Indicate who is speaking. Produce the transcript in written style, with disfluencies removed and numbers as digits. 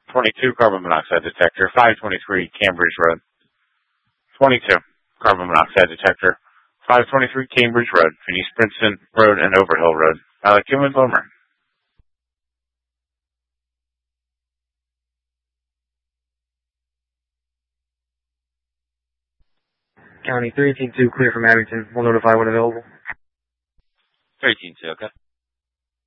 Speaker 1: 22 carbon monoxide detector, 523 Cambridge Road. 22 carbon monoxide detector, 523 Cambridge Road, between East Princeton Road and Overhill Road. Pilot Kim Boomer.
Speaker 2: County 318-2 clear from Abington. We'll notify when available.
Speaker 3: 318-2, okay.